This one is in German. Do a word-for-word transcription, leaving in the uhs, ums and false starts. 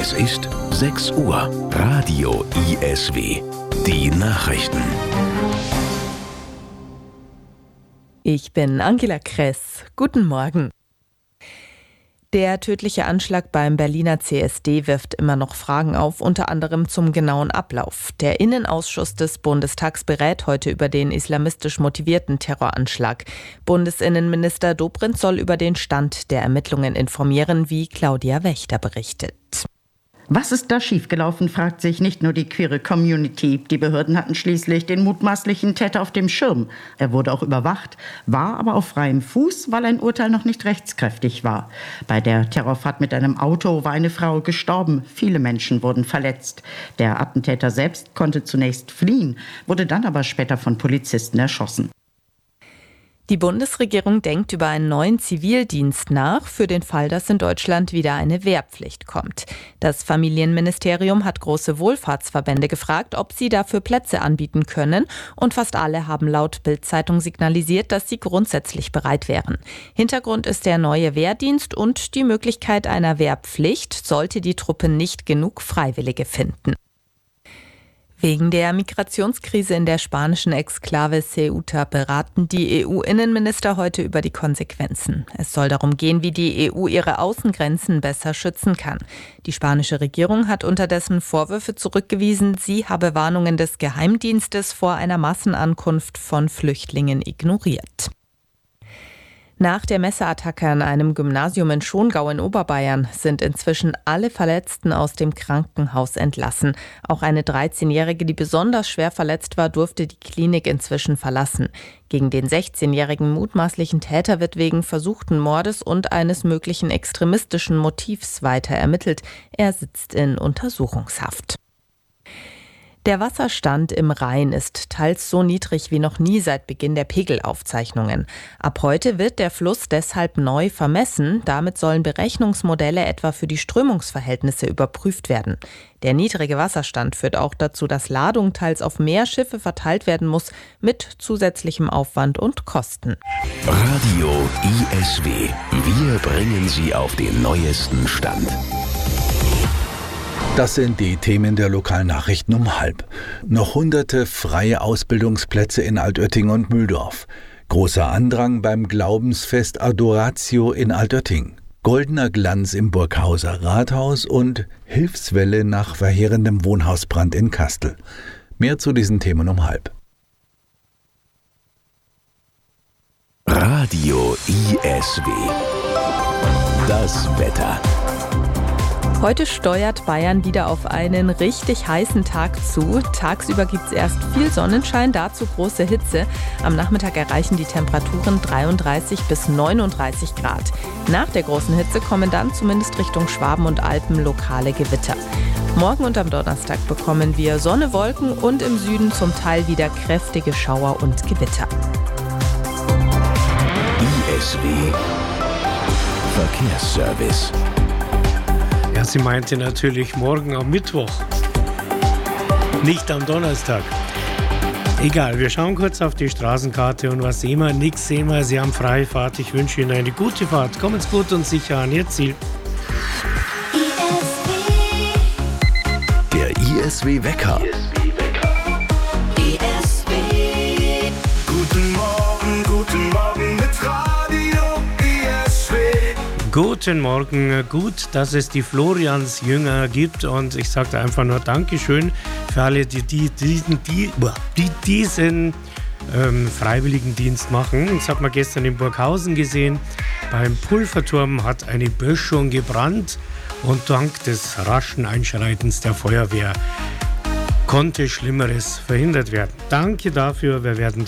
Es ist sechs Uhr. Radio I S W. Die Nachrichten. Ich bin Angela Kress. Guten Morgen. Der tödliche Anschlag beim Berliner C S D wirft immer noch Fragen auf, unter anderem zum genauen Ablauf. Der Innenausschuss des Bundestags berät heute über den islamistisch motivierten Terroranschlag. Bundesinnenminister Dobrindt soll über den Stand der Ermittlungen informieren, wie Claudia Wächter berichtet. Was ist da schiefgelaufen, fragt sich nicht nur die queere Community. Die Behörden hatten schließlich den mutmaßlichen Täter auf dem Schirm. Er wurde auch überwacht, war aber auf freiem Fuß, weil ein Urteil noch nicht rechtskräftig war. Bei der Terrorfahrt mit einem Auto war eine Frau gestorben. Viele Menschen wurden verletzt. Der Attentäter selbst konnte zunächst fliehen, wurde dann aber später von Polizisten erschossen. Die Bundesregierung denkt über einen neuen Zivildienst nach, für den Fall, dass in Deutschland wieder eine Wehrpflicht kommt. Das Familienministerium hat große Wohlfahrtsverbände gefragt, ob sie dafür Plätze anbieten können, und fast alle haben laut Bild-Zeitung signalisiert, dass sie grundsätzlich bereit wären. Hintergrund ist der neue Wehrdienst und die Möglichkeit einer Wehrpflicht, sollte die Truppe nicht genug Freiwillige finden. Wegen der Migrationskrise in der spanischen Exklave Ceuta beraten die E U-Innenminister heute über die Konsequenzen. Es soll darum gehen, wie die E U ihre Außengrenzen besser schützen kann. Die spanische Regierung hat unterdessen Vorwürfe zurückgewiesen, sie habe Warnungen des Geheimdienstes vor einer Massenankunft von Flüchtlingen ignoriert. Nach der Messerattacke an einem Gymnasium in Schongau in Oberbayern sind inzwischen alle Verletzten aus dem Krankenhaus entlassen. Auch eine dreizehnjährige, die besonders schwer verletzt war, durfte die Klinik inzwischen verlassen. Gegen den sechzehnjährigen mutmaßlichen Täter wird wegen versuchten Mordes und eines möglichen extremistischen Motivs weiter ermittelt. Er sitzt in Untersuchungshaft. Der Wasserstand im Rhein ist teils so niedrig wie noch nie seit Beginn der Pegelaufzeichnungen. Ab heute wird der Fluss deshalb neu vermessen. Damit sollen Berechnungsmodelle etwa für die Strömungsverhältnisse überprüft werden. Der niedrige Wasserstand führt auch dazu, dass Ladung teils auf mehr Schiffe verteilt werden muss, mit zusätzlichem Aufwand und Kosten. Radio I S W. Wir bringen Sie auf den neuesten Stand. Das sind die Themen der Lokalnachrichten um halb. Noch hunderte freie Ausbildungsplätze in Altötting und Mühldorf. Großer Andrang beim Glaubensfest Adoratio in Altötting. Goldener Glanz im Burghauser Rathaus und Hilfswelle nach verheerendem Wohnhausbrand in Kastel. Mehr zu diesen Themen um halb. Radio I S W. Das Wetter. Heute steuert Bayern wieder auf einen richtig heißen Tag zu. Tagsüber gibt es erst viel Sonnenschein, dazu große Hitze. Am Nachmittag erreichen die Temperaturen dreiunddreißig bis neununddreißig Grad. Nach der großen Hitze kommen dann zumindest Richtung Schwaben und Alpen lokale Gewitter. Morgen und am Donnerstag bekommen wir Sonne, Wolken und im Süden zum Teil wieder kräftige Schauer und Gewitter. I S W Verkehrsservice. Ja, sie meinte natürlich morgen am Mittwoch, nicht am Donnerstag. Egal, wir schauen kurz auf die Straßenkarte und was sehen wir? Nix sehen wir, Sie haben Freifahrt. Ich wünsche Ihnen eine gute Fahrt. Kommen Sie gut und sicher an Ihr Ziel. Der I S W Wecker. I S W. Guten Morgen, guten Morgen mit Radio I S W. Guten Morgen, gut, dass es die Florians-Jünger gibt, und ich sage einfach nur Dankeschön für alle, die, die, diesen, die, die diesen ähm, Freiwilligendienst machen. Das hat man gestern in Burghausen gesehen. Beim Pulverturm hat eine Böschung gebrannt und dank des raschen Einschreitens der Feuerwehr konnte Schlimmeres verhindert werden. Danke dafür, wir werden